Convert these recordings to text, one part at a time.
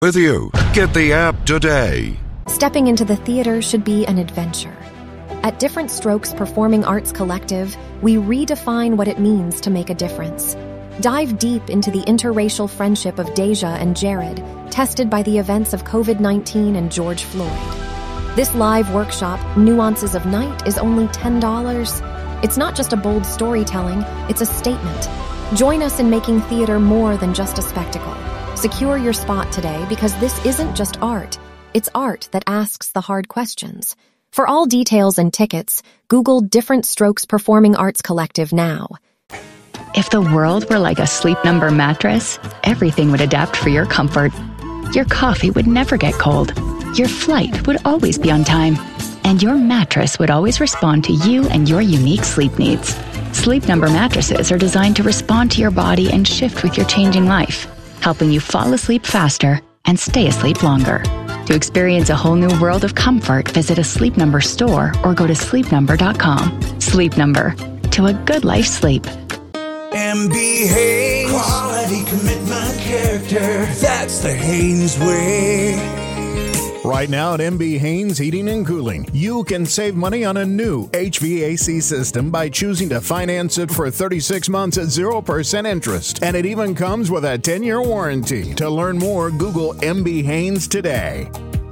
with you. Get the app today. Stepping into the theater should be an adventure. At Different Strokes Performing Arts Collective, we redefine what it means to make a difference. Dive deep into the interracial friendship of Deja and Jared, tested by the events of COVID-19 and George Floyd. This live workshop, Nuances of Night, is only $10. It's not just a bold storytelling, it's a statement. Join us in making theater more than just a spectacle. Secure your spot today because this isn't just art. It's art that asks the hard questions. For all details and tickets, Google Different Strokes Performing Arts Collective now. If the world were like a Sleep Number mattress, everything would adapt for your comfort. Your coffee would never get cold. Your flight would always be on time. And your mattress would always respond to you and your unique sleep needs. Sleep Number mattresses are designed to respond to your body and shift with your changing life, helping you fall asleep faster and stay asleep longer. To experience a whole new world of comfort, visit a Sleep Number store or go to sleepnumber.com. Sleep Number. To a good life sleep. MB Haynes. Quality, commitment, character. That's the Haynes way. Right now at MB Haynes Heating and Cooling, you can save money on a new HVAC system by choosing to finance it for 36 months at 0% interest. And it even comes with a 10-year warranty. To learn more, Google MB Haynes today.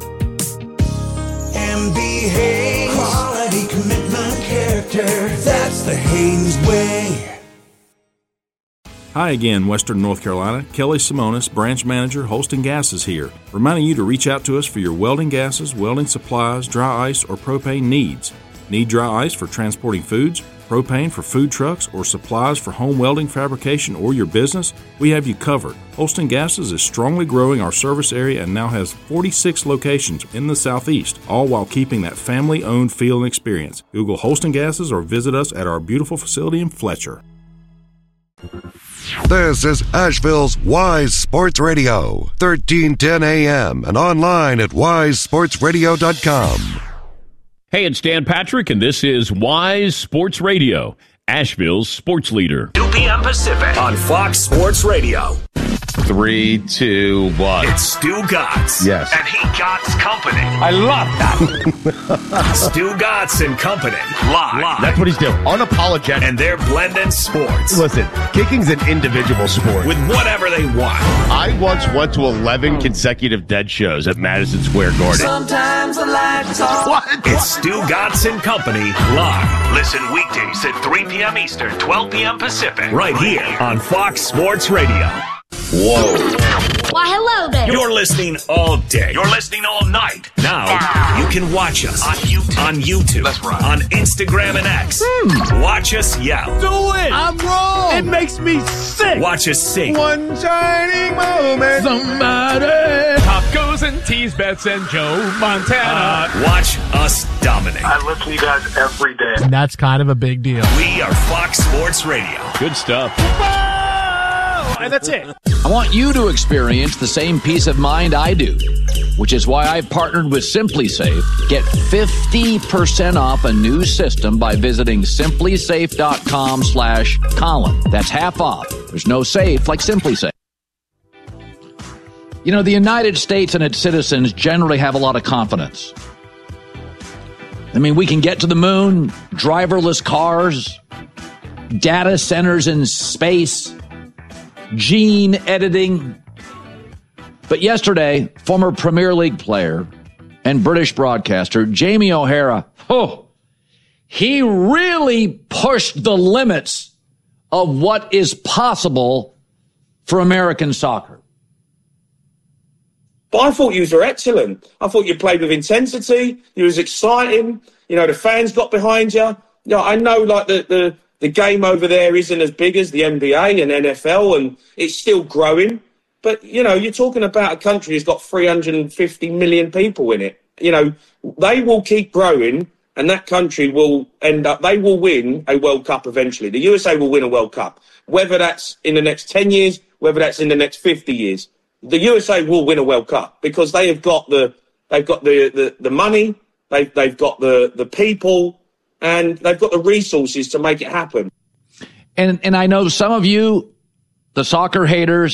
MB Haynes. Quality, commitment, character. That's the Haynes way. Hi again, Western North Carolina. Kelly Simonis, Branch Manager, Holston Gases here, reminding you to reach out to us for your welding gases, welding supplies, dry ice, or propane needs. Need dry ice for transporting foods, propane for food trucks, or supplies for home welding fabrication or your business? We have you covered. Holston Gases is strongly growing our service area and now has 46 locations in the Southeast, all while keeping that family-owned feel and experience. Google Holston Gases or visit us at our beautiful facility in Fletcher. This is Asheville's Wise Sports Radio, 1310 AM and online at wisesportsradio.com. Hey, it's Dan Patrick, and this is Wise Sports Radio, Asheville's sports leader. 2 p.m. Pacific on Fox Sports Radio. 3, 2, 1. It's Stu Gotts. Yes. And he Gotts Company. I love that. Stu Gotts and Company. Live. That's what he's doing. Unapologetic. And they're blending sports. Listen, kicking's an individual sport. With whatever they want. I once went to 11 consecutive Dead shows at Madison Square Garden. Sometimes I like to talk. What? It's Stu Gotts and Company live. Listen weekdays at 3 p.m. Eastern, 12 p.m. Pacific. Right here on Fox Sports Radio. Whoa. Why, hello there. You're listening all day. You're listening all night. Now you can watch us on YouTube. That's right. On Instagram and X. Watch us yell. Do it. I'm wrong. It makes me sick. Watch us sing. One shining moment. Somebody. Tacos and teas, Bets and Joe Montana. Watch us dominate. I listen to you guys every day. And that's kind of a big deal. We are Fox Sports Radio. Good stuff. And that's it. I want you to experience the same peace of mind I do, which is why I've partnered with SimpliSafe. Get 50% off a new system by visiting simplysafe.com/Colin. That's half off. There's no safe like SimpliSafe. You know, the United States and its citizens generally have a lot of confidence. I mean, we can get to the moon, driverless cars, data centers in space, gene editing. But yesterday, former Premier League player and British broadcaster Jamie O'Hara, he really pushed the limits of what is possible for American soccer. But I thought you were excellent. I thought you played with intensity. You was exciting. You know, the fans got behind you. You know, I know like the game over there isn't as big as the NBA and NFL, and it's still growing. But, you know, you're talking about a country that's got 350 million people in it. You know, they will keep growing, and that country will they will win a World Cup eventually. The USA will win a World Cup. Whether that's in the next 10 years, whether that's in the next 50 years. The USA will win a World Cup because they have got the money, they've got the people, and they've got the resources to make it happen. And I know some of you, the soccer haters,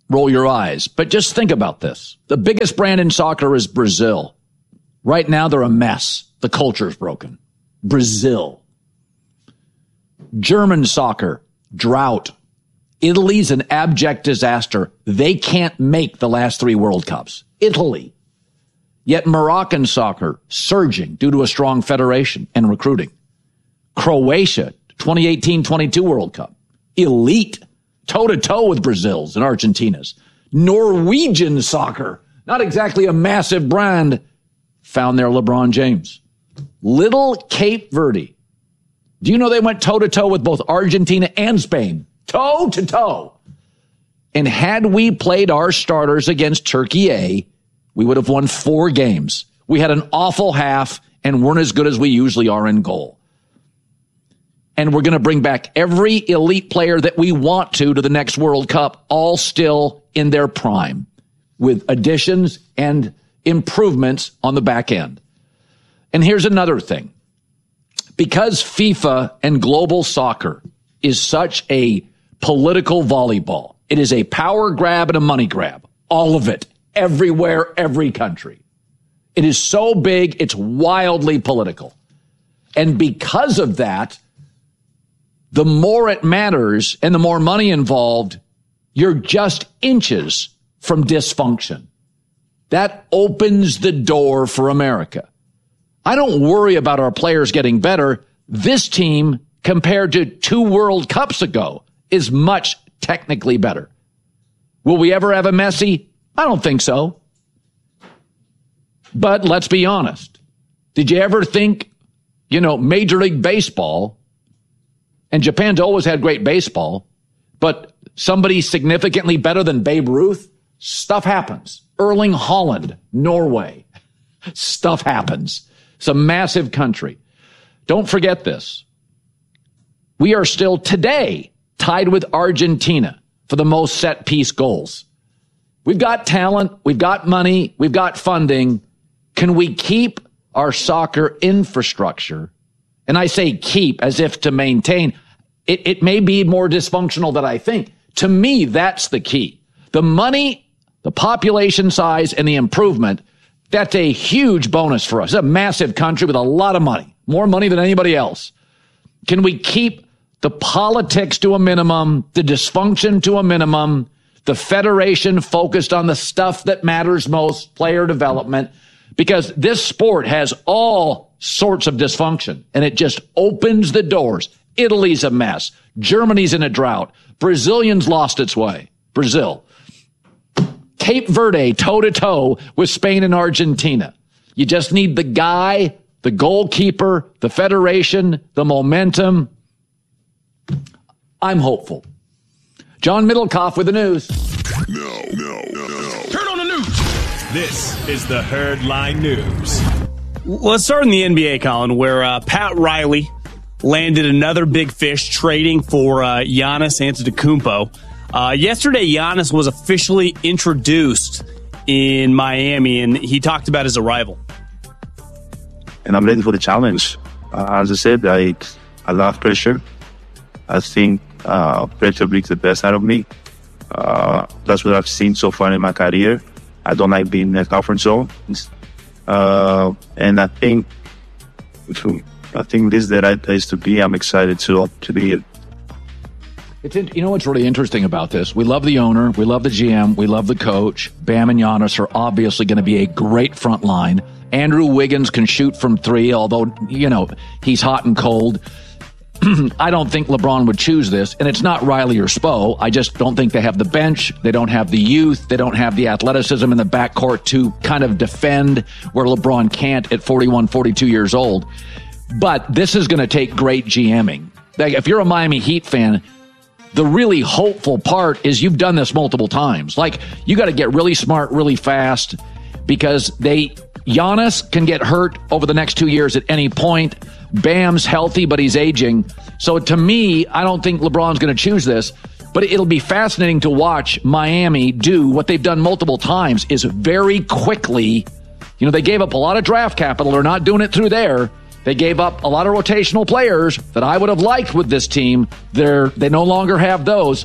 roll your eyes. But just think about this. The biggest brand in soccer is Brazil. Right now, they're a mess. The culture is broken. Brazil. German soccer, drought. Italy's an abject disaster. They can't make the last 3 World Cups. Italy. Yet Moroccan soccer, surging due to a strong federation and recruiting. Croatia, 2018-22 World Cup. Elite. Toe-to-toe with Brazil's and Argentina's. Norwegian soccer, not exactly a massive brand, found their LeBron James. Little Cape Verde. Do you know they went toe-to-toe with both Argentina and Spain? Toe-to-toe. And had we played our starters against Turkey A, we would have won 4 games. We had an awful half and weren't as good as we usually are in goal. And we're going to bring back every elite player that we want to the next World Cup, all still in their prime, with additions and improvements on the back end. And here's another thing. Because FIFA and global soccer is such a political volleyball, it is a power grab and a money grab. All of it. Everywhere, every country. It is so big, it's wildly political. And because of that, the more it matters and the more money involved, you're just inches from dysfunction. That opens the door for America. I don't worry about our players getting better. This team, compared to 2 World Cups ago, is much technically better. Will we ever have a Messi? I don't think so. But let's be honest. Did you ever think, Major League Baseball, and Japan's always had great baseball, but somebody significantly better than Babe Ruth? Stuff happens. Erling Haaland, Norway. Stuff happens. It's a massive country. Don't forget this. We are still today tied with Argentina for the most set-piece goals. We've got talent, we've got money, we've got funding. Can we keep our soccer infrastructure? And I say keep as if to maintain. It may be more dysfunctional than I think. To me, that's the key. The money, the population size, and the improvement, that's a huge bonus for us. It's a massive country with a lot of money, more money than anybody else. Can we keep the politics to a minimum, the dysfunction to a minimum, the federation focused on the stuff that matters most, player development, because this sport has all sorts of dysfunction, and it just opens the doors. Italy's a mess. Germany's in a drought. Brazilians lost its way. Brazil. Cape Verde, toe-to-toe with Spain and Argentina. You just need the guy, the goalkeeper, the federation, the momentum. I'm hopeful. John Middlecoff with the news. No. Turn on the news. This is the Herd Line News. Let's start in the NBA, Colin, where Pat Riley landed another big fish trading for Giannis Antetokounmpo. Yesterday, Giannis was officially introduced in Miami, and he talked about his arrival. And I'm ready for the challenge. As I said, I love pressure. I think pressure brings the best out of me. That's what I've seen so far in my career. I don't like being in a comfort zone. And I think this is the right place to be. I'm excited to be here. You know what's really interesting about this? We love the owner, we love the GM, we love the coach. Bam and Giannis are obviously going to be a great front line. Andrew Wiggins can shoot from 3, although, he's hot and cold. I don't think LeBron would choose this, and it's not Riley or Spo. I just don't think they have the bench. They don't have the youth. They don't have the athleticism in the backcourt to kind of defend where LeBron can't at 41, 42 years old. But this is going to take great GMing. Like, if you're a Miami Heat fan, the really hopeful part is you've done this multiple times. Like, you got to get really smart really fast because Giannis can get hurt over the next 2 years at any point. Bam's healthy, but he's aging. So to me, I don't think LeBron's going to choose this, but it'll be fascinating to watch Miami do what they've done multiple times is very quickly. They gave up a lot of draft capital. They're not doing it through there. They gave up a lot of rotational players that I would have liked with this team. They no longer have those.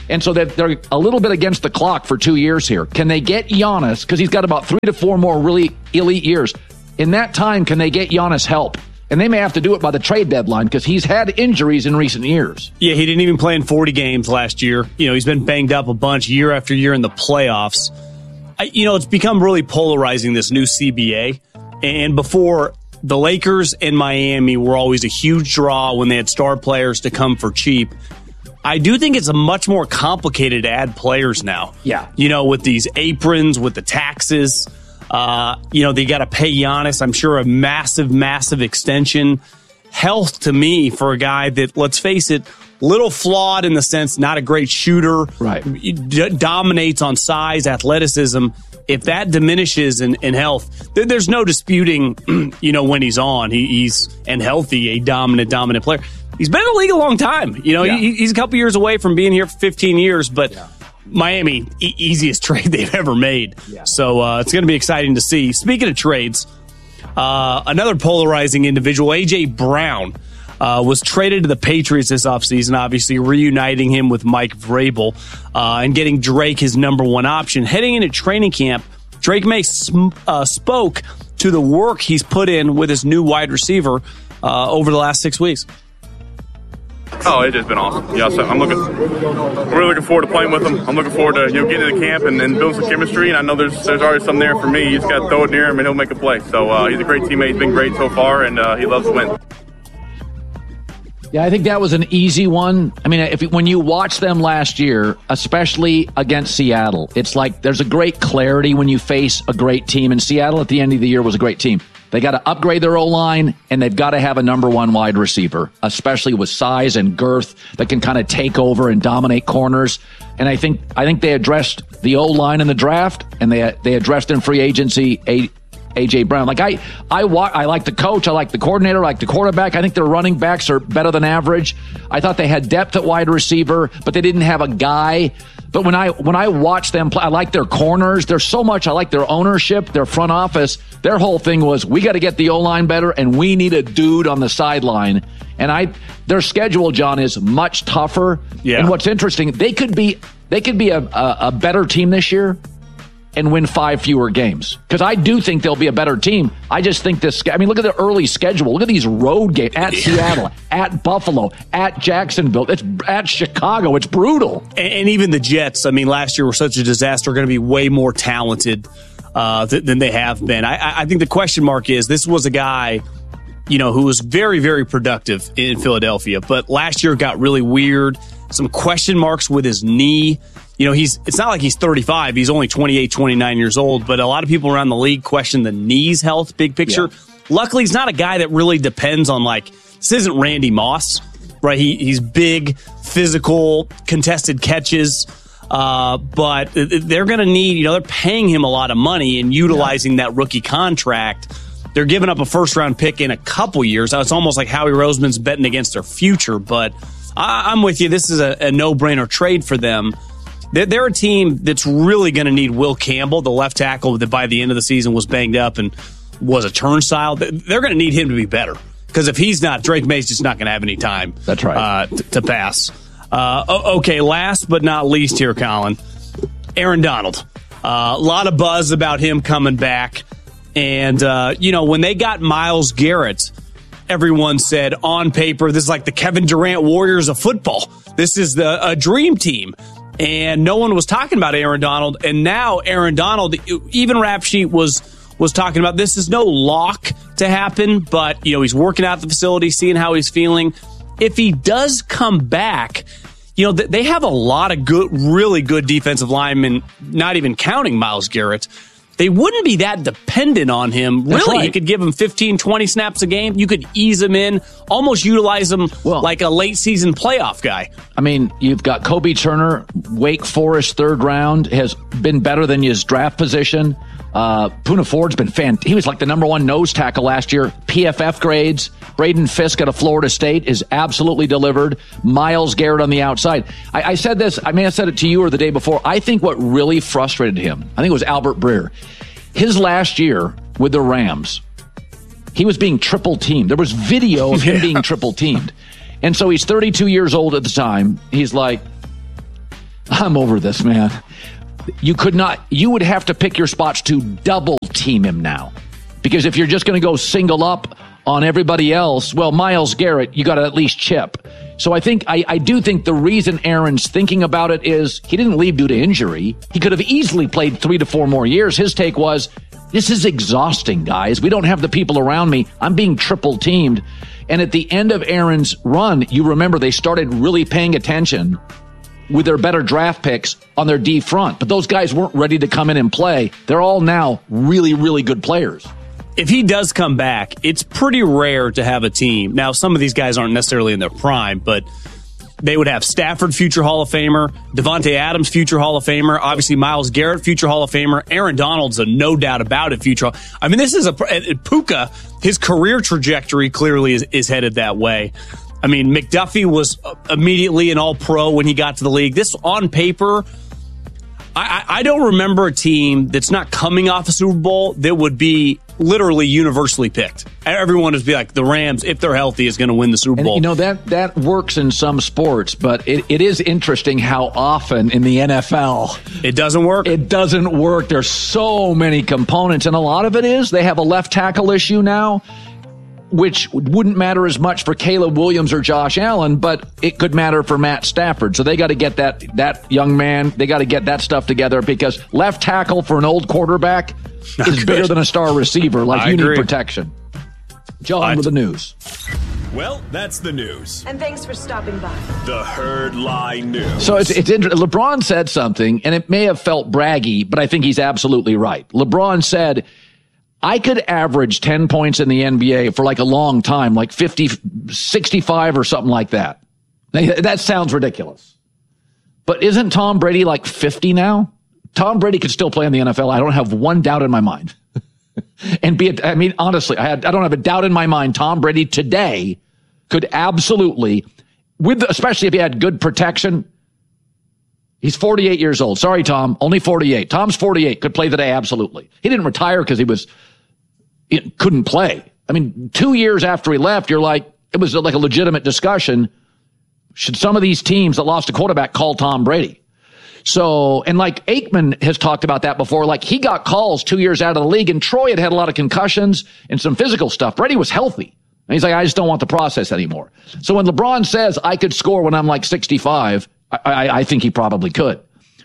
And so they're a little bit against the clock for 2 years here. Can they get Giannis, because he's got about 3 to 4 more really elite years. In that time, can they get Giannis help? And they may have to do it by the trade deadline because he's had injuries in recent years. Yeah, he didn't even play in 40 games last year. He's been banged up a bunch year after year in the playoffs. It's become really polarizing, this new CBA. And before, the Lakers and Miami were always a huge draw when they had star players to come for cheap. I do think it's a much more complicated to add players now. Yeah. With these aprons, with the taxes. They got to pay Giannis, I'm sure, a massive, massive extension. Health, to me, for a guy that, let's face it, little flawed in the sense, not a great shooter. Right. Dominates on size, athleticism. If that diminishes in health, there's no disputing, when he's on, he's and healthy, a dominant player. He's been in the league a long time. He's a couple years away from being here for 15 years, but Miami, easiest trade they've ever made. Yeah. So it's going to be exciting to see. Speaking of trades, another polarizing individual, A.J. Brown, was traded to the Patriots this offseason, obviously reuniting him with Mike Vrabel and getting Drake his number one option. Heading into training camp, Drake May spoke to the work he's put in with his new wide receiver over the last 6 weeks. Oh, it's just been awesome. Yeah, so I'm really looking forward to playing with him. I'm looking forward to getting into camp and building some chemistry. And I know there's already some there for me. You just got to throw it near him and he'll make a play. So he's a great teammate. He's been great so far, and he loves to win. Yeah, I think that was an easy one. I mean, when you watch them last year, especially against Seattle, it's like there's a great clarity when you face a great team. And Seattle at the end of the year was a great team. They got to upgrade their O-line, and they've got to have a number one wide receiver, especially with size and girth that can kind of take over and dominate corners. And I think they addressed the O-line in the draft, and they addressed in free agency A.J. Brown. Like I like the coach, I like the coordinator, I like the quarterback. I think their running backs are better than average. I thought they had depth at wide receiver, but they didn't have a guy. But when I watch them play, I like their corners. There's so much. I like their ownership, their front office. Their whole thing was, we got to get the O-line better, and we need a dude on the sideline. And their schedule, John, is much tougher. Yeah. And what's interesting, they could be a better team this year and win 5 fewer games. Because I do think they'll be a better team. I just think look at the early schedule. Look at these road games at Seattle, at Buffalo, at Jacksonville, it's at Chicago. It's brutal. And even the Jets, last year were such a disaster, are going to be way more talented than they have been. I think the question mark is, this was a guy, who was very, very productive in Philadelphia, but last year got really weird. Some question marks with his knee. It's not like he's 35. He's only 28, 29 years old, but a lot of people around the league question the knee's health, big picture. Yeah. Luckily, he's not a guy that really depends on, this isn't Randy Moss, right? He's big, physical, contested catches, but they're going to need, they're paying him a lot of money and utilizing that rookie contract. They're giving up a first-round pick in a couple years. It's almost like Howie Roseman's betting against their future, but I'm with you. This is a no-brainer trade for them. They're a team that's really going to need Will Campbell, the left tackle that by the end of the season was banged up and was a turnstile. They're going to need him to be better, because if he's not, Drake May's just not going to have any time. That's right. To pass. Okay, last but not least here, Colin, Aaron Donald. A lot of buzz about him coming back. And, when they got Myles Garrett, everyone said on paper, this is like the Kevin Durant Warriors of football. This is a dream team. And no one was talking about Aaron Donald. And now Aaron Donald, even Rap Sheet was talking about, this is no lock to happen, but, he's working out at the facility, seeing how he's feeling. If he does come back, they have a lot of really good defensive linemen, not even counting Myles Garrett. They wouldn't be that dependent on him. That's really, right. You could give him 15, 20 snaps a game. You could ease him in, almost utilize him like a late-season playoff guy. You've got Kobe Turner, Wake Forest, 3rd round, has been better than his draft position. Poona Ford's been he was like the number 1 nose tackle last year. PFF grades. Braden Fisk out of Florida State is absolutely delivered. Myles Garrett on the outside. I said this, I may have said it to you or the day before. I think what really frustrated him, I think it was Albert Breer. His last year with the Rams, he was being triple teamed. There was video of him being triple teamed. And so he's 32 years old at the time. He's like, I'm over this, man. You would have to pick your spots to double team him now. Because if you're just going to go single up on everybody else, well, Myles Garrett, you got to at least chip. So I do think the reason Aaron's thinking about it is he didn't leave due to injury. He could have easily played 3 to 4 more years. His take was, this is exhausting, guys. We don't have the people around me. I'm being triple teamed. And at the end of Aaron's run, you remember they started really paying attention with their better draft picks on their D front. But those guys weren't ready to come in and play. They're all now really, really good players. If he does come back, it's pretty rare to have a team. Now, some of these guys aren't necessarily in their prime, but they would have Stafford, future Hall of Famer, Devontae Adams, future Hall of Famer, obviously Myles Garrett, future Hall of Famer, Aaron Donald's a no doubt about it future. I mean, this is Puka, his career trajectory clearly is headed that way. I mean, McDuffie was immediately an all-pro when he got to the league. This, on paper, I don't remember a team that's not coming off a Super Bowl that would be literally universally picked. Everyone would be like, the Rams, if they're healthy, is going to win the Super Bowl. And, that works in some sports, but it is interesting how often in the NFL it doesn't work. It doesn't work. There's so many components, and a lot of it is they have a left tackle issue now, which wouldn't matter as much for Caleb Williams or Josh Allen, but it could matter for Matt Stafford. So they got to get that young man, they got to get that stuff together, because left tackle for an old quarterback is bigger than a star receiver. Like, you need protection. John with the news. Well, that's the news. And thanks for stopping by. The Herd Lie News. So it's interesting. LeBron said something, and it may have felt braggy, but I think he's absolutely right. LeBron said, I could average 10 points in the NBA for like a long time, like 50, 65 or something like that. That sounds ridiculous. But isn't Tom Brady like 50 now? Tom Brady could still play in the NFL. I don't have one doubt in my mind. Honestly, I don't have a doubt in my mind. Tom Brady today could absolutely, especially if he had good protection. He's 48 years old. Sorry, Tom, only 48. Tom's 48, could play today, absolutely. He didn't retire because he couldn't play. I mean, 2 years after he left, you're like, it was like a legitimate discussion. Should some of these teams that lost a quarterback call Tom Brady? So, and like Aikman has talked about that before, like he got calls 2 years out of the league, and Troy had a lot of concussions and some physical stuff. Brady was healthy. And he's like, I just don't want the process anymore. So when LeBron says I could score when I'm like 65, I think he probably could.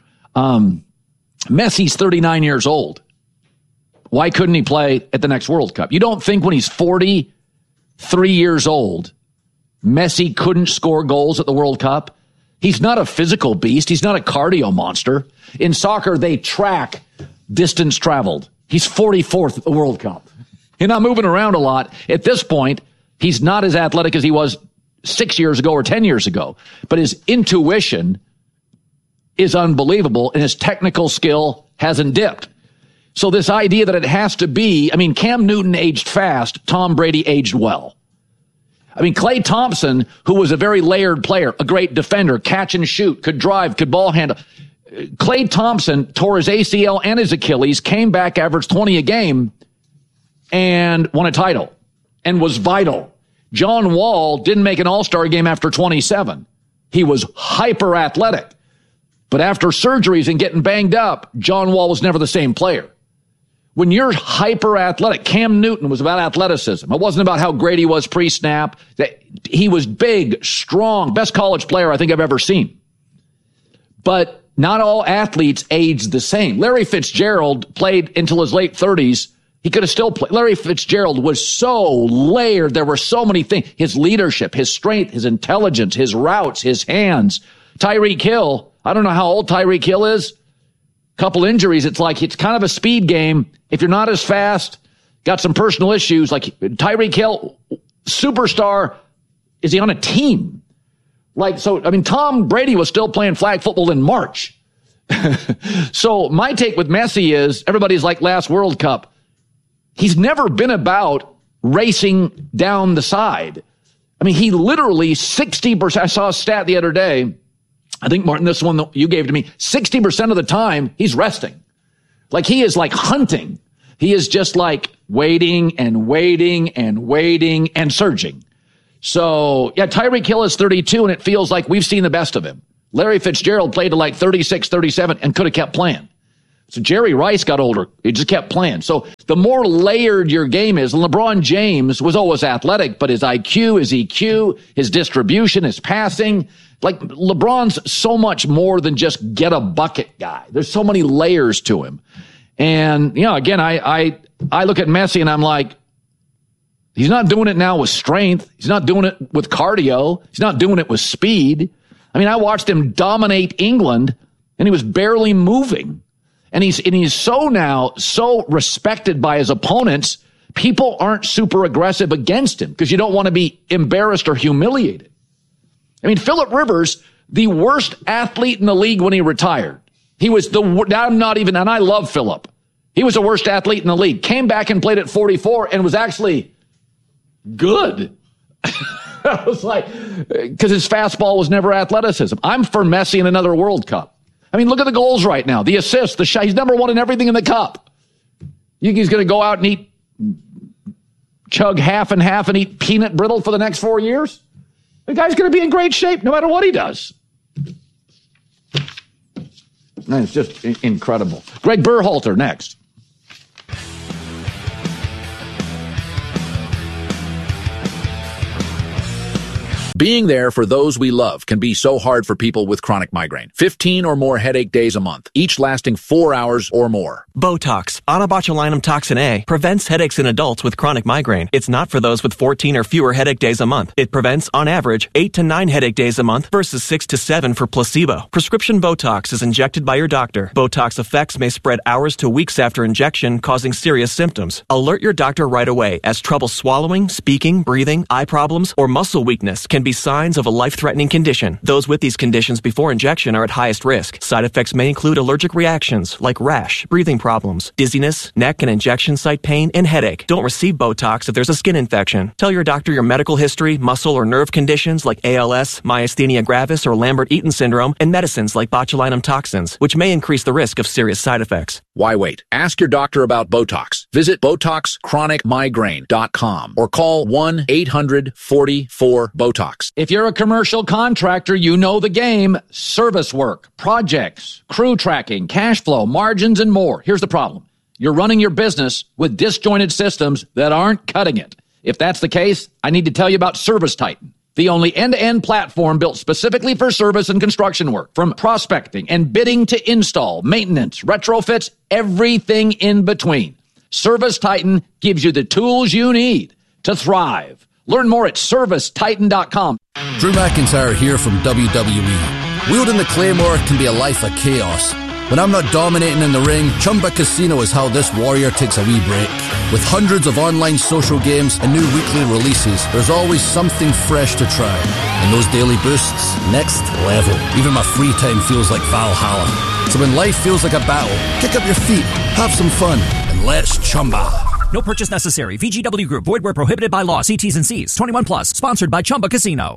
Messi's 39 years old. Why couldn't he play at the next World Cup? You don't think when he's 43 years old, Messi couldn't score goals at the World Cup? He's not a physical beast. He's not a cardio monster. In soccer, they track distance traveled. He's 44th at the World Cup. He's not moving around a lot. At this point, he's not as athletic as he was 6 years ago or 10 years ago. But his intuition is unbelievable, and his technical skill hasn't dipped. So this idea that it has to be, I mean, Cam Newton aged fast, Tom Brady aged well. I mean, Klay Thompson, who was a very layered player, a great defender, catch and shoot, could drive, could ball handle. Klay Thompson tore his ACL and his Achilles, came back, averaged 20 a game, and won a title, and was vital. John Wall didn't make an all-star game after 27. He was hyper athletic. But after surgeries and getting banged up, John Wall was never the same player. When you're hyper athletic, Cam Newton was about athleticism. It wasn't about how great he was pre-snap. He was big, strong, best college player I think I've ever seen. But not all athletes age the same. Larry Fitzgerald played until his late 30s. He could have still played. Larry Fitzgerald was so layered. There were so many things. His leadership, his strength, his intelligence, his routes, his hands. Tyreek Hill, I don't know how old Tyreek Hill is. Couple injuries. It's like it's kind of a speed game. If you're not as fast, got some personal issues, like Tyreek Hill, superstar, is he on a team? Like, so, I mean, Tom Brady was still playing flag football in March. So my take with Messi is everybody's like last World Cup. He's never been about racing down the side. I mean, he literally 60%. I saw a stat the other day. I think, Martin, this one that you gave to me, 60% of the time, he's resting. Like, he is like hunting. He is just like waiting and waiting and waiting and surging. So, yeah, Tyreek Hill is 32, and it feels like we've seen the best of him. Larry Fitzgerald played to like 36, 37 and could have kept playing. So Jerry Rice got older. He just kept playing. So the more layered your game is, LeBron James was always athletic, but his IQ, his EQ, his distribution, his passing, like LeBron's so much more than just get a bucket guy. There's so many layers to him. And, again, I look at Messi and I'm like, he's not doing it now with strength. He's not doing it with cardio. He's not doing it with speed. I mean, I watched him dominate England and he was barely moving. And he's so respected by his opponents, people aren't super aggressive against him because you don't want to be embarrassed or humiliated. I mean, Phillip Rivers, the worst athlete in the league when he retired. He was and I love Phillip. He was the worst athlete in the league. Came back and played at 44 and was actually good. I was like, because his fastball was never athleticism. I'm for Messi in another World Cup. I mean, look at the goals right now, the assists, the shot. He's number one in everything in the cup. You think he's going to go out and chug half and half and eat peanut brittle for the next 4 years? The guy's going to be in great shape no matter what he does. Man, it's just incredible. Greg Berhalter next. Being there for those we love can be so hard for people with chronic migraine. 15 or more headache days a month, each lasting 4 hours or more. Botox, onabotulinum toxin A, prevents headaches in adults with chronic migraine. It's not for those with 14 or fewer headache days a month. It prevents, on average, 8 to 9 headache days a month versus 6 to 7 for placebo. Prescription Botox is injected by your doctor. Botox effects may spread hours to weeks after injection, causing serious symptoms. Alert your doctor right away, as trouble swallowing, speaking, breathing, eye problems, or muscle weakness can be signs of a life-threatening condition. Those with these conditions before injection are at highest risk. Side effects may include allergic reactions like rash, breathing problems, dizziness, neck and injection site pain, and headache. Don't receive Botox if there's a skin infection. Tell your doctor your medical history, muscle or nerve conditions like ALS, myasthenia gravis, or Lambert-Eaton syndrome, and medicines like botulinum toxins, which may increase the risk of serious side effects. Why wait? Ask your doctor about Botox. Visit BotoxChronicMigraine.com or call 1-800-44-BOTOX. If you're a commercial contractor, you know the game. Service work, projects, crew tracking, cash flow, margins, and more. Here's the problem. You're running your business with disjointed systems that aren't cutting it. If that's the case, I need to tell you about Service Titan, the only end-to-end platform built specifically for service and construction work. From prospecting and bidding to install, maintenance, retrofits, everything in between. Service Titan gives you the tools you need to thrive. Learn more at ServiceTitan.com. Drew McIntyre here from WWE. Wielding the Claymore can be a life of chaos. When I'm not dominating in the ring, Chumba Casino is how this warrior takes a wee break. With hundreds of online social games and new weekly releases, there's always something fresh to try. And those daily boosts, next level. Even my free time feels like Valhalla. So when life feels like a battle, kick up your feet, have some fun, and let's Chumba. No purchase necessary. VGW Group. Void where prohibited by law. See T's and C's. 21 plus. Sponsored by Chumba Casino.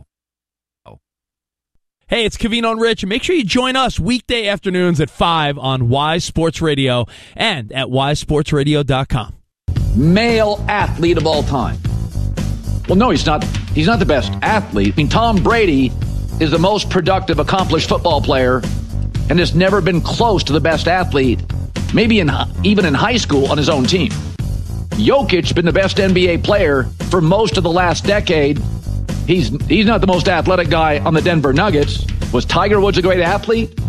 Hey, it's Covino and Rich. Make sure you join us weekday afternoons at 5 on Wise Sports Radio and at wisesportsradio.com. Male athlete of all time. Well, no, he's not. He's not the best athlete. I mean, Tom Brady is the most productive, accomplished football player and has never been close to the best athlete, maybe even in high school on his own team. Jokic been the best NBA player for most of the last decade. He's not the most athletic guy on the Denver Nuggets. Was Tiger Woods a great athlete?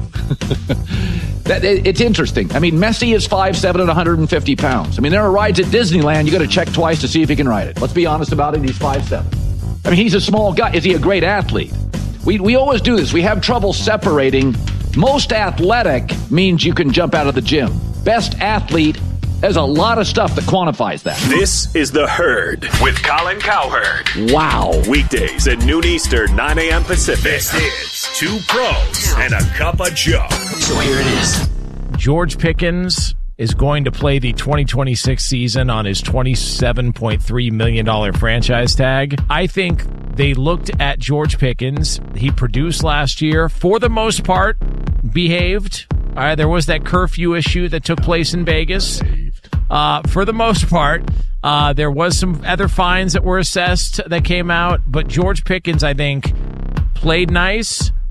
It's interesting. I mean, Messi is 5'7" and 150 pounds. I mean, there are rides at Disneyland you got to check twice to see if he can ride it. Let's be honest about it. He's 5'7". I mean, he's a small guy. Is he a great athlete? We always do this. We have trouble separating. Most athletic means you can jump out of the gym. Best athlete, there's a lot of stuff that quantifies that. This is The Herd with Colin Cowherd. Wow. Weekdays at noon Eastern, 9 a.m. Pacific. This is Two Pros and a Cup of Joe. So here it is. George Pickens is going to play the 2026 season on his $27.3 million franchise tag. I think they looked at George Pickens. He produced last year, for the most part, behaved. There was that curfew issue that took place in Vegas. For the most part, there was some other fines that were assessed that came out. But George Pickens, I think, played nice,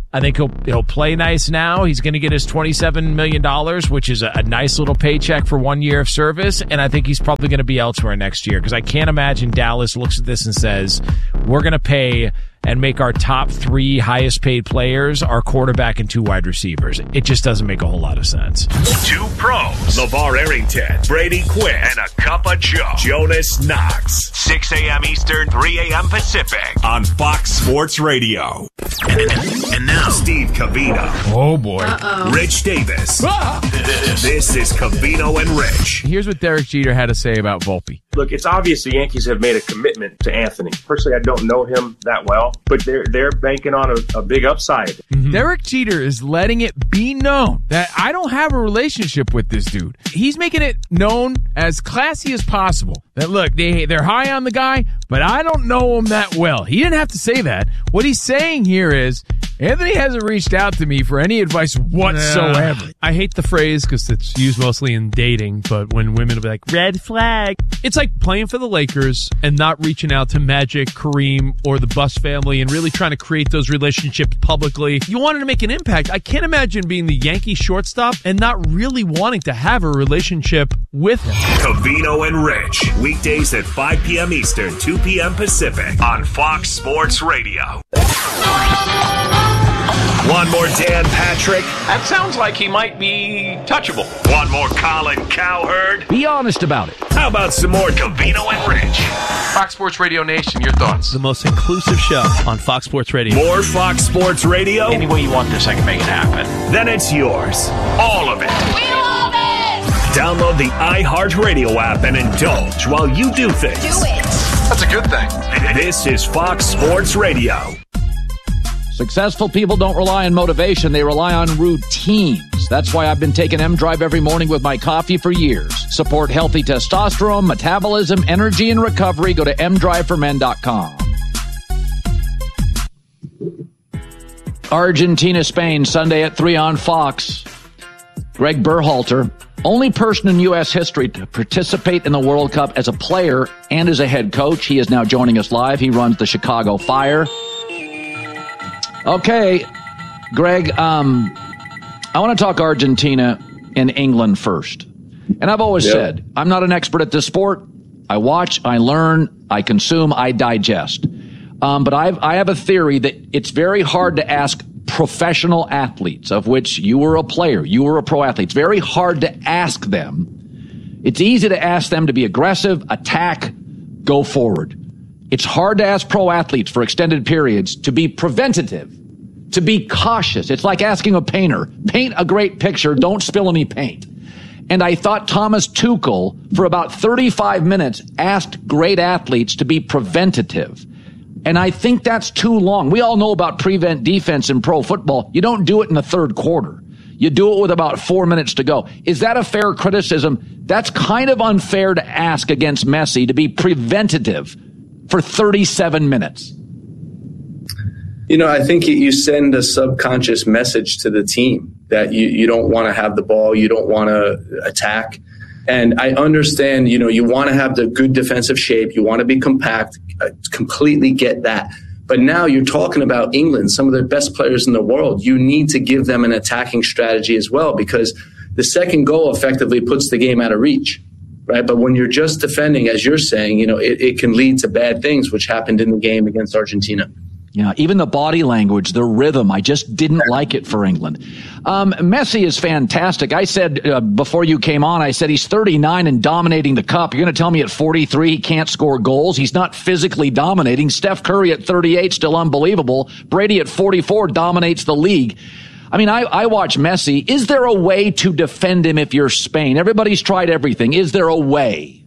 I think he'll play nice now. He's going to get his $27 million, which is a nice little paycheck for 1 year of service, and I think he's probably going to be elsewhere next year because I can't imagine Dallas looks at this and says, we're going to pay and make our top 3 highest paid players our quarterback and 2 wide receivers. It just doesn't make a whole lot of sense. 2 pros, LeVar Arrington, Brady Quinn, and a cup of Joe, Jonas Knox. 6 a.m. Eastern, 3 a.m. Pacific on Fox Sports Radio. And now, Steve Covino. Oh, boy. Rich Davis. This is Covino and Rich. Here's what Derek Jeter had to say about Volpe. Look, it's obvious the Yankees have made a commitment to Anthony. Personally, I don't know him that well, but they're banking on a big upside. Mm-hmm. Derek Jeter is letting it be known that I don't have a relationship with this dude. He's making it known as classy as possible that, look, they're high on the guy, but I don't know him that well. He didn't have to say that. What he's saying here is, Anthony hasn't reached out to me for any advice whatsoever. I hate the phrase because it's used mostly in dating, but when women will be like, red flag. It's like playing for the Lakers and not reaching out to Magic, Kareem, or the Buss family and really trying to create those relationships publicly. You wanted to make an impact. I can't imagine being the Yankee shortstop and not really wanting to have a relationship with him. Covino and Rich, weekdays at 5 p.m. Eastern, 2 p.m. Pacific on Fox Sports Radio. One more Dan Patrick. That sounds like he might be touchable. One more Colin Cowherd. Be honest about it. How about some more Covino and Rich? Fox Sports Radio Nation, your thoughts? The most inclusive show on Fox Sports Radio. More Fox Sports Radio? Any way you want this, I can make it happen. Then it's yours. All of it. We love it! Download the iHeartRadio app and indulge while you do things. Do it! That's a good thing. This is Fox Sports Radio. Successful people don't rely on motivation. They rely on routines. That's why I've been taking M-Drive every morning with my coffee for years. Support healthy testosterone, metabolism, energy, and recovery. Go to mdriveformen.com. Argentina, Spain, Sunday at 3 on Fox. Greg Berhalter, only person in U.S. history to participate in the World Cup as a player and as a head coach. He is now joining us live. He runs the Chicago Fire. Okay, Greg, I want to talk Argentina and England first. And I've always said, I'm not an expert at this sport. I watch, I learn, I consume, I digest. But I have a theory that it's very hard to ask professional athletes, of which you were a player, you were a pro athlete. It's very hard to ask them. It's easy to ask them to be aggressive, attack, go forward. It's hard to ask pro athletes for extended periods to be preventative, to be cautious. It's like asking a painter, paint a great picture, don't spill any paint. And I thought Thomas Tuchel, for about 35 minutes, asked great athletes to be preventative. And I think that's too long. We all know about prevent defense in pro football. You don't do it in the third quarter. You do it with about 4 minutes to go. Is that a fair criticism? That's kind of unfair to ask against Messi to be preventative for 37 minutes. You know, I think you send a subconscious message to the team that you don't want to have the ball, you don't want to attack. And I understand, you know, you want to have the good defensive shape, you want to be compact, I completely get that. But now you're talking about England, some of the best players in the world. You need to give them an attacking strategy as well, because the second goal effectively puts the game out of reach. Right. But when you're just defending, as you're saying, you know, it can lead to bad things, which happened in the game against Argentina. Yeah, even the body language, the rhythm, I just didn't like it for England. Messi is fantastic. I said before you came on, I said he's 39 and dominating the cup. You're going to tell me at 43 he can't score goals? He's not physically dominating. Steph Curry at 38, still unbelievable. Brady at 44 dominates the league. I mean, I watch Messi. Is there a way to defend him if you're Spain? Everybody's tried everything. Is there a way?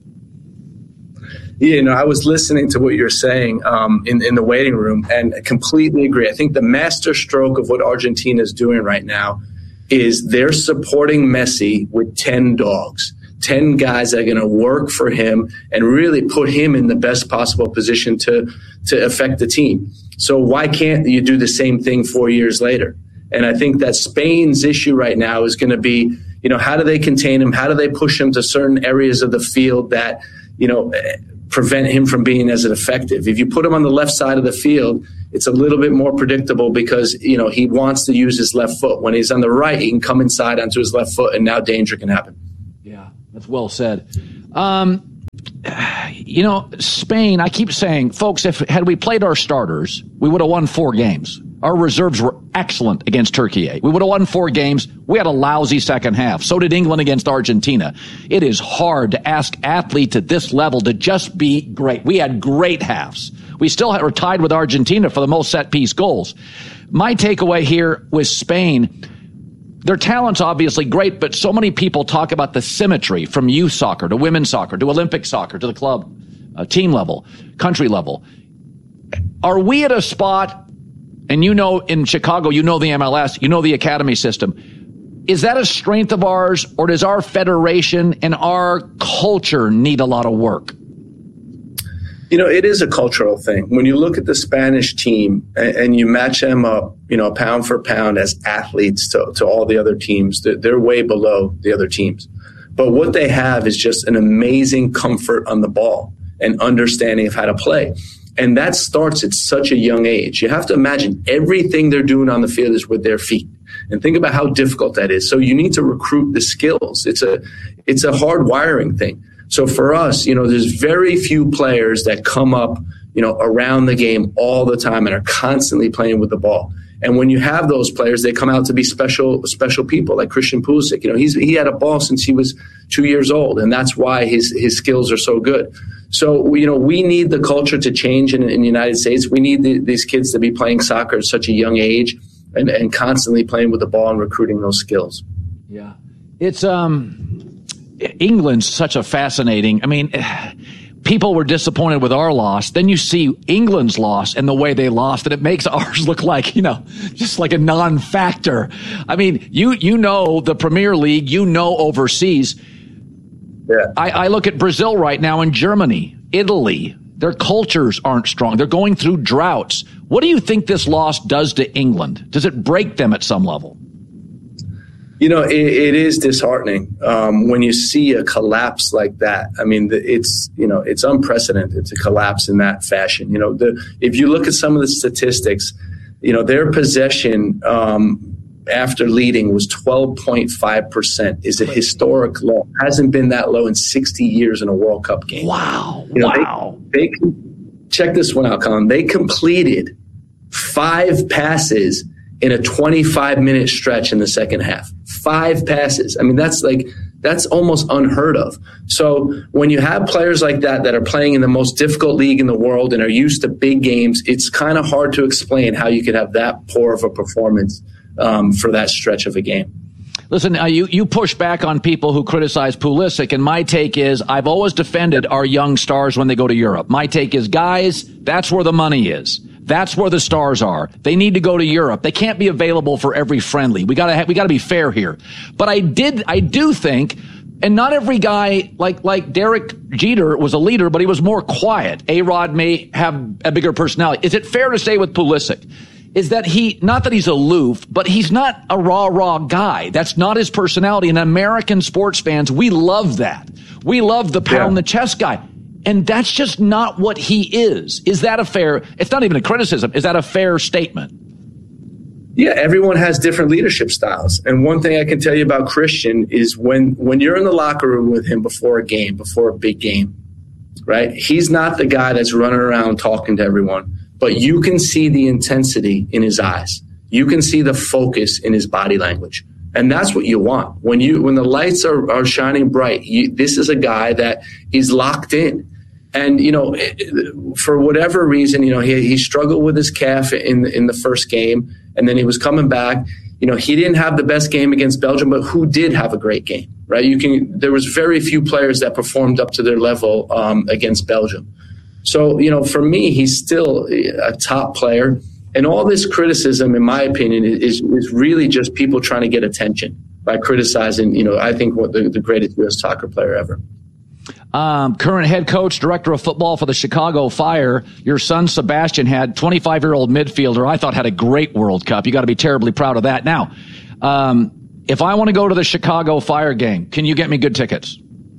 Yeah, you know, I was listening to what you're saying in the waiting room, and I completely agree. I think the master stroke of what Argentina is doing right now is they're supporting Messi with 10 dogs, 10 guys that are going to work for him and really put him in the best possible position to affect the team. So why can't you do the same thing 4 years later? And I think that Spain's issue right now is going to be, you know, how do they contain him? How do they push him to certain areas of the field that, you know, prevent him from being as effective? If you put him on the left side of the field, It's a little bit more predictable because, he wants to use his left foot. When he's on the right, he can come inside onto his left foot, and now danger can happen. Yeah, that's well said. Spain, I keep saying, folks, had we played our starters, we would have won 4 games. Our reserves were excellent against Turkey. We would have won 4 games. We had a lousy second half. So did England against Argentina. It is hard to ask athletes at this level to just be great. We had great halves. We still were tied with Argentina for the most set-piece goals. My takeaway here with Spain, their talent's obviously great, but so many people talk about the symmetry from youth soccer to women's soccer to Olympic soccer to the club, team level, country level. Are we at a spot, and in Chicago, the MLS, the academy system, is that a strength of ours, or does our federation and our culture need a lot of work? It is a cultural thing. When you look at the Spanish team and you match them up, pound for pound as athletes to all the other teams, they're way below the other teams. But what they have is just an amazing comfort on the ball and understanding of how to play. And that starts at such a young age. You have to imagine everything they're doing on the field is with their feet. And think about how difficult that is. So you need to recruit the skills. It's a hard wiring thing. So for us, there's very few players that come up, around the game all the time and are constantly playing with the ball. And when you have those players, they come out to be special people, like Christian Pulisic. He had a ball since he was 2 years old, and that's why his skills are so good. So, we need the culture to change in the United States. We need these kids to be playing soccer at such a young age and constantly playing with the ball and recruiting those skills. Yeah. It's England's such a fascinating. People were disappointed with our loss. Then you see England's loss and the way they lost, and it makes ours look like, just like a non-factor. The Premier League, overseas. Yeah. I look at Brazil right now and Germany, Italy. Their cultures aren't strong. They're going through droughts. What do you think this loss does to England? Does it break them at some level? It is disheartening when you see a collapse like that. It's unprecedented to collapse in that fashion. If you look at some of the statistics, their possession after leading was 12.5%. Is a historic low. Hasn't been that low in 60 years in a World Cup game. Wow! They check this one out, Colin. They completed 5 passes in a 25-minute stretch in the second half. 5 passes. That's almost unheard of. So when you have players like that are playing in the most difficult league in the world and are used to big games, it's kind of hard to explain how you could have that poor of a performance for that stretch of a game. Listen, you push back on people who criticize Pulisic, and my take is I've always defended our young stars when they go to Europe. My take is, guys, that's where the money is. That's where the stars are. They need to go to Europe. They can't be available for every friendly. We gotta be fair here. But I do think, and not every guy like Derek Jeter was a leader, but he was more quiet. A-Rod may have a bigger personality. Is it fair to say with Pulisic is that not that he's aloof, but he's not a rah guy. That's not his personality. And American sports fans, we love that. We love the pound the chest guy. And that's just not what he is. Is that it's not even a criticism. Is that a fair statement? Yeah, everyone has different leadership styles. And one thing I can tell you about Christian is when you're in the locker room with him before a big game, right? He's not the guy that's running around talking to everyone, but you can see the intensity in his eyes. You can see the focus in his body language. And that's what you want. When the lights are shining bright, this is a guy that is locked in. And, for whatever reason, he struggled with his calf in the first game, and then he was coming back. He didn't have the best game against Belgium, but who did have a great game, right? There was very few players that performed up to their level against Belgium. So, for me, he's still a top player. And all this criticism, in my opinion, is really just people trying to get attention by criticizing, I think what the greatest U.S. soccer player ever. Current head coach, director of football for the Chicago Fire. Your son, Sebastian, had 25-year-old midfielder I thought had a great World Cup. You got to be terribly proud of that. Now, if I want to go to the Chicago Fire game, can you get me good tickets?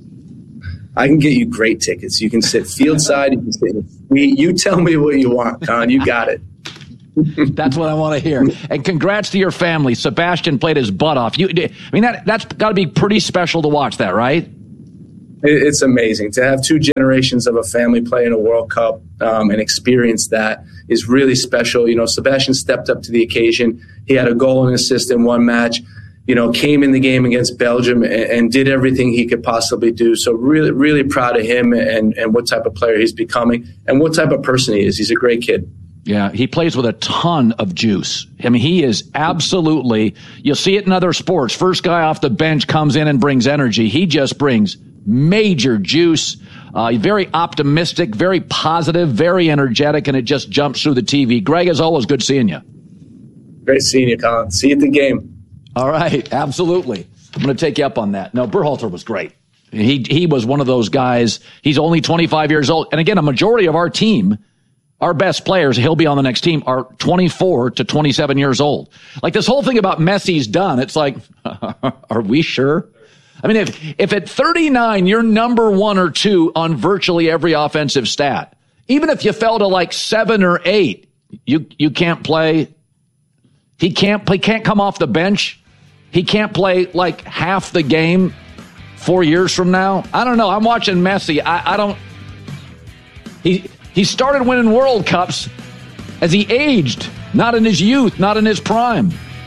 I can get you great tickets. You can sit field side. You can sit in the suite. You tell me what you want, Con. You got it. That's what I want to hear. And congrats to your family. Sebastian played his butt off. That's got to be pretty special to watch that, right? It's amazing to have two generations of a family play in a World Cup and experience that is really special. Sebastian stepped up to the occasion. He had a goal and assist in one match, came in the game against Belgium and did everything he could possibly do. So really, really proud of him and what type of player he's becoming and what type of person he is. He's a great kid. Yeah, he plays with a ton of juice. I mean, he is absolutely, you'll see it in other sports. First guy off the bench comes in and brings energy. He just brings major juice, very optimistic, very positive, very energetic, and it just jumps through the TV. Greg, as always, good seeing you. Great seeing you, Colin. See you at the game. All right, absolutely. I'm going to take you up on that. No, Berhalter was great. He was one of those guys. He's only 25 years old. And again, a majority of our team, our best players, he'll be on the next team, are 24 to 27 years old. Like this whole thing about Messi's done, it's like, are we sure? I mean, if at 39, you're number 1 or 2 on virtually every offensive stat, even if you fell to like 7 or 8, you can't play. He can't come off the bench. He can't play like half the game 4 years from now. I don't know. I'm watching Messi. I don't. He started winning World Cups as he aged, not in his youth, not in his prime.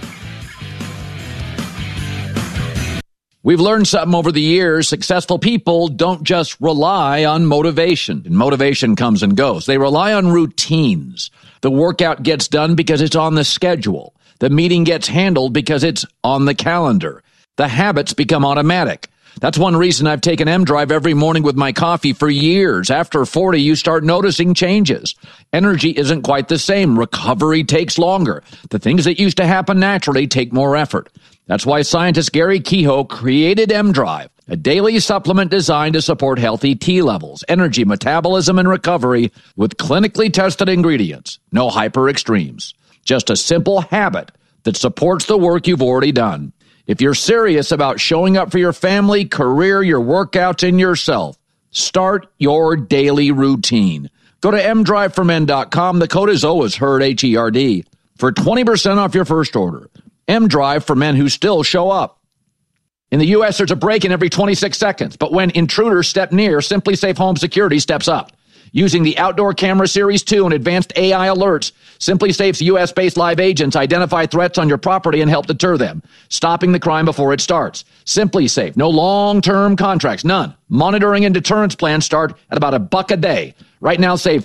We've learned something over the years. Successful people don't just rely on motivation. And motivation comes and goes. They rely on routines. The workout gets done because it's on the schedule. The meeting gets handled because it's on the calendar. The habits become automatic. That's one reason I've taken M-Drive every morning with my coffee for years. After 40, you start noticing changes. Energy isn't quite the same. Recovery takes longer. The things that used to happen naturally take more effort. That's why scientist Gary Kehoe created M-Drive, a daily supplement designed to support healthy T levels, energy, metabolism, and recovery with clinically tested ingredients. No hyper extremes. Just a simple habit that supports the work you've already done. If you're serious about showing up for your family, career, your workouts, and yourself, start your daily routine. Go to mdriveformen.com. The code is always HERD, H-E-R-D, for 20% off your first order. M-Drive for men who still show up. In the U.S., there's a break-in every 26 seconds, but when intruders step near, Simply Safe Home Security steps up. Using the Outdoor Camera Series 2 and advanced AI alerts, Simply Safe's U.S.-based live agents identify threats on your property and help deter them, stopping the crime before it starts. Simply Safe, no long-term contracts, none. Monitoring and deterrence plans start at about $1 a day. Right now, save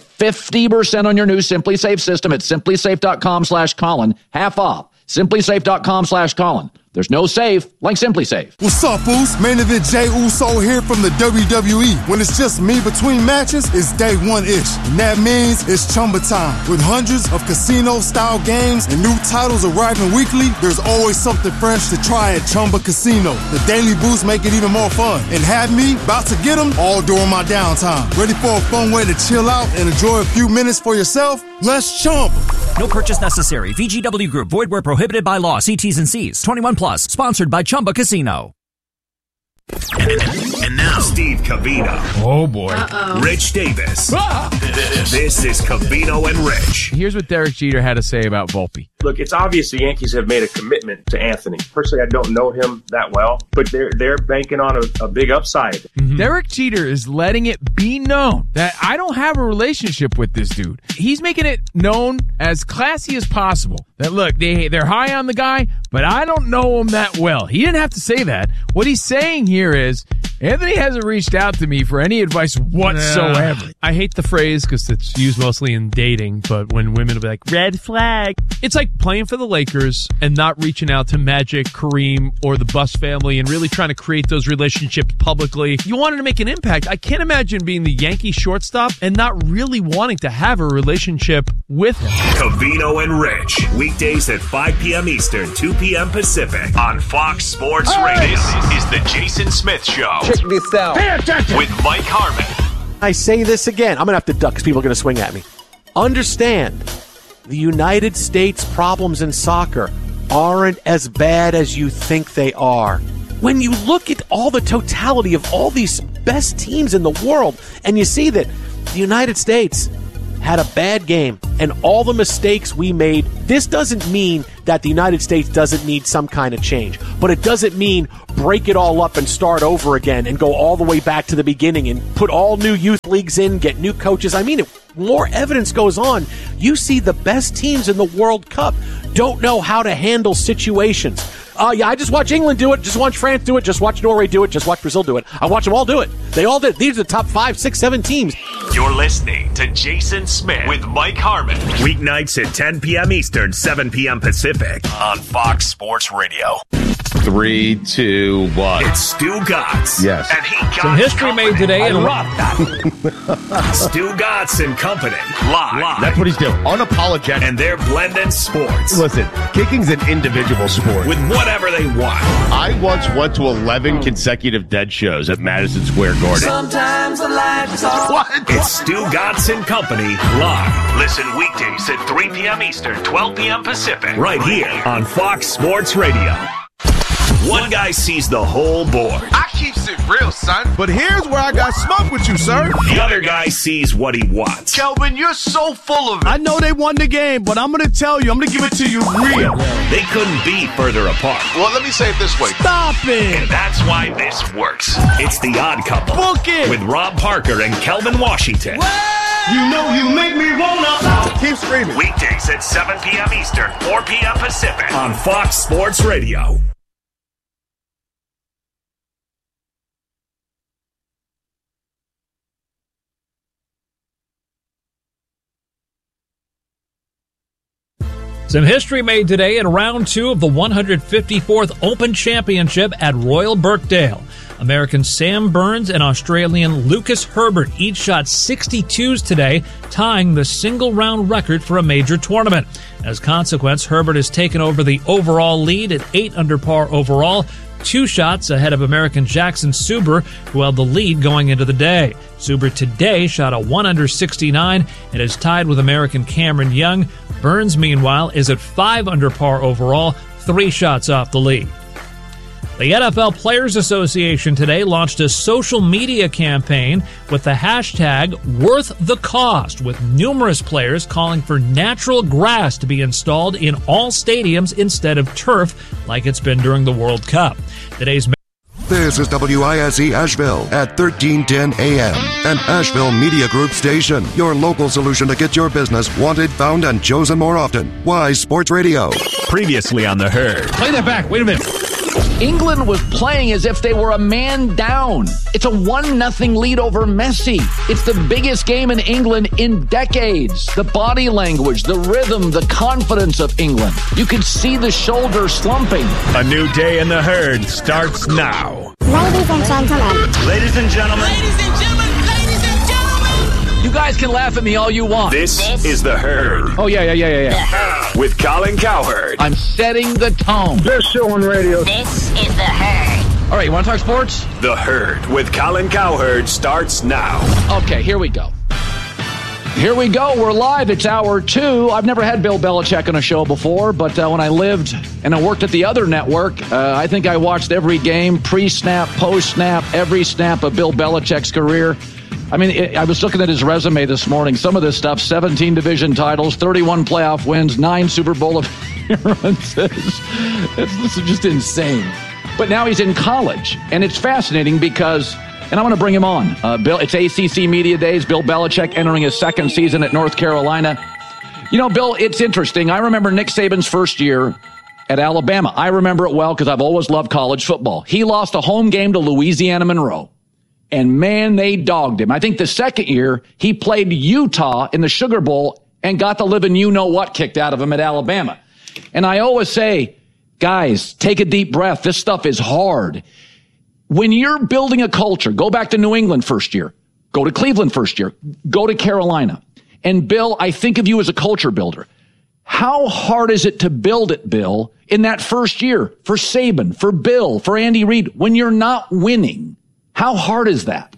50% on your new Simply Safe system at simplysafe.com/Colin, half off. simplysafe.com/Colin. There's no safe like Simply Safe. What's up, Boost? Main event Jey Uso here from the WWE. When it's just me between matches, it's day one-ish. And that means it's Chumba time. With hundreds of casino-style games and new titles arriving weekly, there's always something fresh to try at Chumba Casino. The Daily Boost make it even more fun. And have me about to get them all during my downtime. Ready for a fun way to chill out and enjoy a few minutes for yourself? Let's Chumba. No purchase necessary. VGW Group. Void where prohibited by law. See T's and C's. 21 plus. Sponsored by Chumba Casino. And now, Steve Covino. Oh, boy. Rich Davis. This is Covino and Rich. Here's what Derek Jeter had to say about Volpe. Look, it's obvious the Yankees have made a commitment to Anthony. Personally, I don't know him that well, but they're banking on a big upside. Mm-hmm. Derek Jeter is letting it be known that I don't have a relationship with this dude. He's making it known as classy as possible that, look, they're high on the guy, but I don't know him that well. He didn't have to say that. What he's saying here is, Anthony hasn't reached out to me for any advice whatsoever. I hate the phrase because it's used mostly in dating, but when women will be like, red flag. It's like playing for the Lakers and not reaching out to Magic, Kareem, or the Buss family and really trying to create those relationships publicly. You wanted to make an impact. I can't imagine being the Yankee shortstop and not really wanting to have a relationship with him. Covino and Rich. Weekdays at 5 p.m. Eastern, 2 p.m. Pacific on Fox Sports Radio. This is the Jason Smith Show. Check this out. Pay attention. With Mike Harmon. I say this again. I'm going to have to duck because people are going to swing at me. Understand, the United States problems in soccer aren't as bad as you think they are. When you look at all the totality of all these best teams in the world, and you see that the United States, had a bad game and all the mistakes we made, this doesn't mean that the United States doesn't need some kind of change. But it doesn't mean break it all up and start over again and go all the way back to the beginning and put all new youth leagues in, get new coaches. I mean, more evidence goes on. You see the best teams in the World Cup don't know how to handle situations. I just watch England do it, just watch France do it, just watch Norway do it, just watch Brazil do it. I watch them all do it. They all did. These are the top 5, 6, 7 teams. You're listening to Jason Smith with Mike Harmon. Weeknights at 10 p.m. Eastern, 7 p.m. Pacific on Fox Sports Radio. 3, 2, 1. It's Stu Gatz. Yes. And he got some history made today in rock. Stu Gatz and Company. Live. That's what he's doing. Unapologetic. And they're blending sports. Listen, kicking's an individual sport. With whatever they want. I once went to 11 consecutive Dead shows at Madison Square Garden. Sometimes the light is on. What? It's Stu Gatz and Company live. Listen weekdays at 3 p.m. Eastern, 12 p.m. Pacific. Right here on Fox Sports Radio. One guy sees the whole board. I keeps it real, son. But here's where I got smoke with you, sir. The other guy sees what he wants. Kelvin, you're so full of it. I know they won the game, but I'm going to tell you, I'm going to give it to you real. They couldn't be further apart. Well, let me say it this way. Stop it. And that's why this works. It's The Odd Couple. Book it. With Rob Parker and Kelvin Washington. You know you make me wanna. Keep screaming. Weekdays at 7 p.m. Eastern, 4 p.m. Pacific on Fox Sports Radio. Some history made today in round 2 of the 154th Open Championship at Royal Birkdale. American Sam Burns and Australian Lucas Herbert each shot 62s today, tying the single-round record for a major tournament. As a consequence, Herbert has taken over the overall lead at 8 under par overall, 2 shots ahead of American Jackson Suber, who held the lead going into the day. Suber today shot a 1 under 69 and is tied with American Cameron Young. Burns, meanwhile, is at 5 under par overall, 3 shots off the lead. The NFL Players Association today launched a social media campaign with the hashtag #WorthTheCost, with numerous players calling for natural grass to be installed in all stadiums instead of turf like it's been during the World Cup. This is WISE Asheville at 1310 AM, an Asheville Media Group station. Your local solution to get your business wanted, found, and chosen more often. Wise Sports Radio. Previously on The Herd. Play that back. Wait a minute. England was playing as if they were a man down. It's a 1-0 lead over Messi. It's the biggest game in England in decades. The body language, the rhythm, the confidence of England. You could see the shoulders slumping. A new day in The Herd starts now. Ladies and gentlemen. Ladies and gentlemen. Ladies and gentlemen. Ladies and gentlemen. You guys can laugh at me all you want. This is The Herd. Oh, yeah. With Colin Cowherd. I'm setting the tone. Best show on radio. This is The Herd. All right, you want to talk sports? The Herd with Colin Cowherd starts now. Okay, here we go. We're live. It's hour 2. I've never had Bill Belichick on a show before, but when I lived and I worked at the other network, I think I watched every game, pre-snap, post-snap, every snap of Bill Belichick's career. I mean, I was looking at his resume this morning. Some of this stuff, 17 division titles, 31 playoff wins, 9 Super Bowl appearances. This is just insane. But now he's in college, and it's fascinating because, and I want to bring him on. Bill, it's ACC Media Days. Bill Belichick entering his 2nd season at North Carolina. You know, Bill, it's interesting. I remember Nick Saban's first year at Alabama. I remember it well because I've always loved college football. He lost a home game to Louisiana Monroe. And man, they dogged him. I think the second year, he played Utah in the Sugar Bowl and got the living you-know-what kicked out of him at Alabama. And I always say, guys, take a deep breath. This stuff is hard. When you're building a culture, go back to New England first year. Go to Cleveland first year. Go to Carolina. And Bill, I think of you as a culture builder. How hard is it to build it, Bill, in that first year for Saban, for Bill, for Andy Reid, when you're not winning? How hard is that?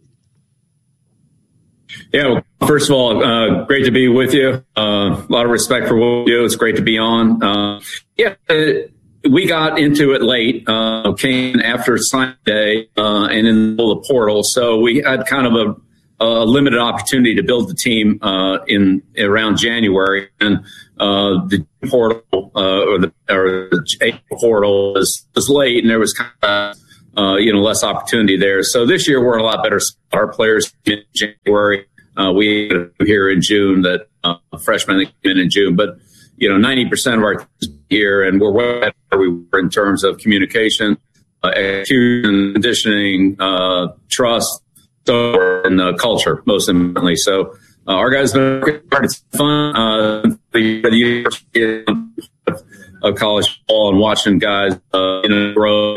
Yeah, well, first of all, great to be with you. A lot of respect for what you do. It's great to be on. We got into it late, came after sign day and in the middle of the portal. So we had kind of a limited opportunity to build the team in around January, and the portal or the April portal was late, and there was kind of less opportunity there. So this year we're in a lot better spot. Our players in January. We here in June that freshmen that came in June, but 90% of our teams here, and we're way better where we were in terms of communication, execution, conditioning, trust, and culture, most importantly. So our guys have been working hard. It's fun. The university of college ball and watching guys grow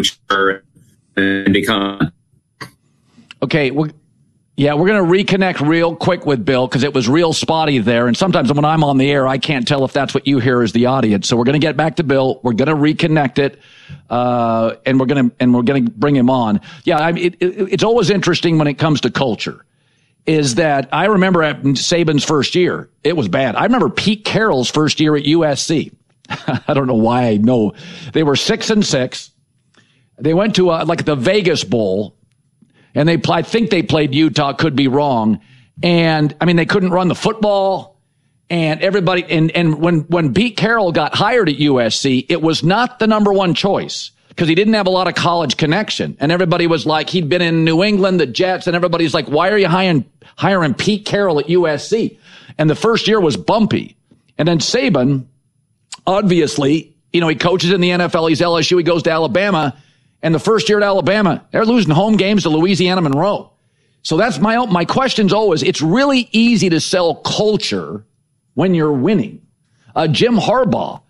and become. Okay, we're going to reconnect real quick with Bill because it was real spotty there. And sometimes when I'm on the air, I can't tell if that's what you hear as the audience. So we're going to get back to Bill. We're going to reconnect it, and we're going to bring him on. Yeah, it's always interesting when it comes to culture. Is that I remember at Saban's first year, it was bad. I remember Pete Carroll's first year at USC. I don't know why I know. They were 6-6. They went to the Vegas Bowl. And I think they played Utah, could be wrong. And I mean, they couldn't run the football and everybody. And when Pete Carroll got hired at USC, it was not the number one choice because he didn't have a lot of college connection. And everybody was like, he'd been in New England, the Jets, and everybody's like, why are you hiring Pete Carroll at USC? And the first year was bumpy. And then Saban, obviously, he coaches in the NFL. He's LSU. He goes to Alabama. And the first year at Alabama, they're losing home games to Louisiana Monroe. So that's my question's always, it's really easy to sell culture when you're winning. Jim Harbaugh,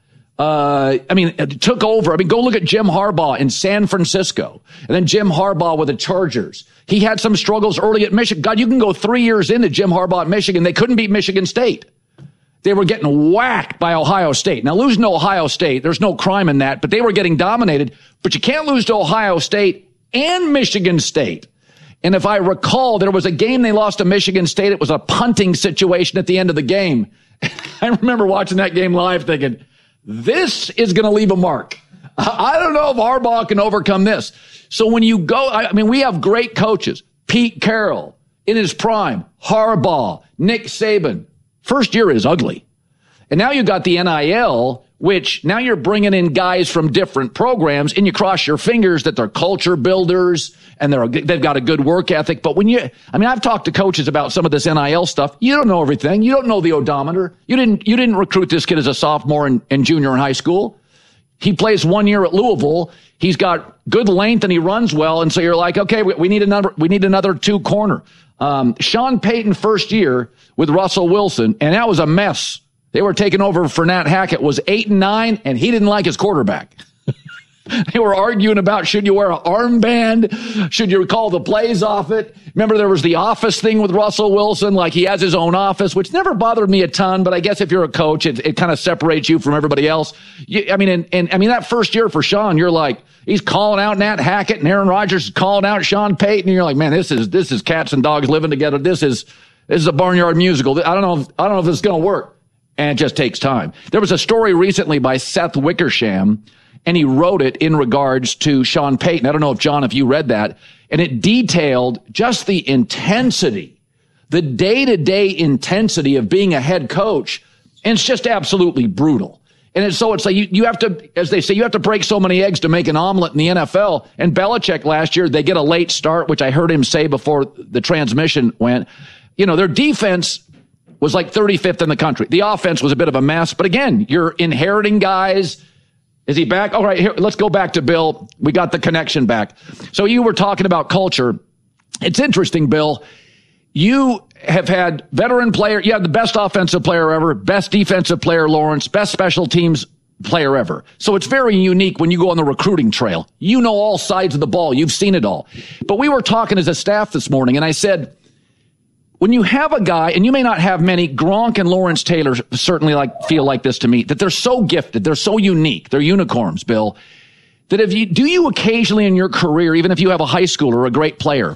took over. Go look at Jim Harbaugh in San Francisco. And then Jim Harbaugh with the Chargers. He had some struggles early at Michigan. God, you can go 3 years into Jim Harbaugh at Michigan. They couldn't beat Michigan State. They were getting whacked by Ohio State. Now, losing to Ohio State, there's no crime in that, but they were getting dominated. But you can't lose to Ohio State and Michigan State. And if I recall, there was a game they lost to Michigan State. It was a punting situation at the end of the game. I remember watching that game live thinking, this is going to leave a mark. I don't know if Harbaugh can overcome this. So when you go, we have great coaches. Pete Carroll in his prime, Harbaugh, Nick Saban. First year is ugly. And now you got the NIL, which now you're bringing in guys from different programs and you cross your fingers that they're culture builders and they've got a good work ethic. But I've talked to coaches about some of this NIL stuff. You don't know everything. You don't know the odometer. You didn't recruit this kid as a sophomore and junior in high school. He plays 1 year at Louisville. He's got good length and he runs well. And so you're like, okay, we need another two corner. Sean Payton first year with Russell Wilson, and that was a mess. They were taking over for Nat Hackett, was 8-9, and he didn't like his quarterback. They were arguing about, should you wear an armband? Should you call the plays off it? Remember, there was the office thing with Russell Wilson, like he has his own office, which never bothered me a ton, but I guess if you're a coach, it kind of separates you from everybody else. That first year for Sean, you're like, he's calling out Nat Hackett and Aaron Rodgers is calling out Sean Payton, and you're like, man, this is cats and dogs living together. This is a barnyard musical. I don't know if this is going to work. And it just takes time. There was a story recently by Seth Wickersham, and he wrote it in regards to Sean Payton. I don't know if you read that. And it detailed just the intensity, the day-to-day intensity of being a head coach. And it's just absolutely brutal. And it's like you have to, as they say, you have to break so many eggs to make an omelet in the NFL. And Belichick last year, they get a late start, which I heard him say before the transmission went. Their defense was like 35th in the country. The offense was a bit of a mess. But again, you're inheriting guys. Is he back? All right, here, let's go back to Bill. We got the connection back. So you were talking about culture. It's interesting, Bill. You have had veteran player. You have the best offensive player ever, best defensive player, Lawrence, best special teams player ever. So it's very unique when you go on the recruiting trail. You know all sides of the ball. You've seen it all. But we were talking as a staff this morning, and I said, when you have a guy, and you may not have many, Gronk and Lawrence Taylor certainly feel like this to me, that they're so gifted, they're so unique, they're unicorns, Bill, that do you occasionally in your career, even if you have a high schooler or a great player,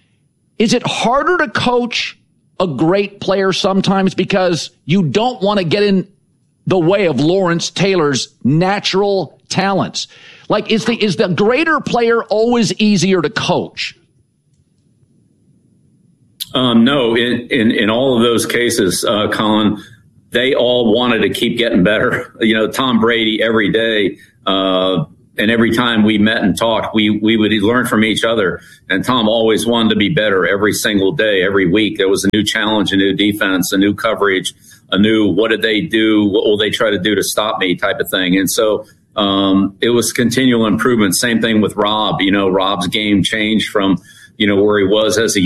is it harder to coach a great player sometimes because you don't want to get in the way of Lawrence Taylor's natural talents? Like, is the greater player always easier to coach? No, in all of those cases, Colin, they all wanted to keep getting better. You know, Tom Brady every day, and every time we met and talked, we would learn from each other. And Tom always wanted to be better every single day, every week. There was a new challenge, a new defense, a new coverage, a new what did they do, what will they try to do to stop me type of thing. And so it was continual improvement. Same thing with Rob. You know, Rob's game changed from, you know, where he was as a